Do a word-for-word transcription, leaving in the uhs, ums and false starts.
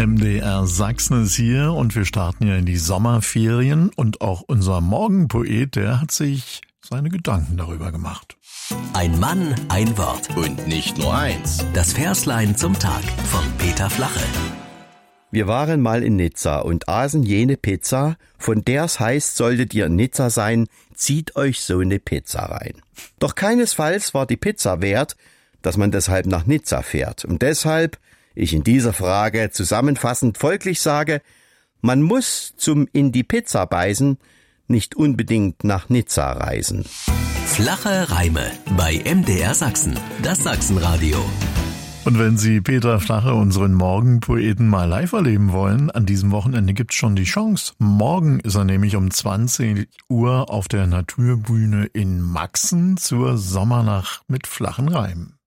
M D R Sachsen ist hier und wir starten ja in die Sommerferien und auch unser Morgenpoet, der hat sich seine Gedanken darüber gemacht. Ein Mann, ein Wort. Und nicht nur eins. Das Verslein zum Tag von Peter Flache. Wir waren mal in Nizza und aßen jene Pizza, von der es heißt, solltet ihr in Nizza sein, zieht euch so eine Pizza rein. Doch keinesfalls war die Pizza wert, dass man deshalb nach Nizza fährt. Und deshalb, ich in dieser Frage zusammenfassend folglich sage, man muss zum in die Pizza beißen nicht unbedingt nach Nizza reisen. Flache Reime bei M D R Sachsen, das Sachsenradio. Und wenn Sie Peter Flache, unseren Morgenpoeten, mal live erleben wollen, an diesem Wochenende gibt's schon die Chance. Morgen ist er nämlich um zwanzig Uhr auf der Naturbühne in Maxen zur Sommernacht mit flachen Reimen.